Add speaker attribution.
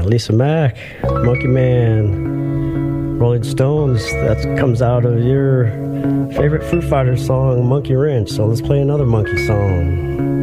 Speaker 1: Lisa Mack, Monkey Man, Rolling Stones. That comes out of your favorite Foo Fighters song, Monkey Wrench. So let's play another monkey song.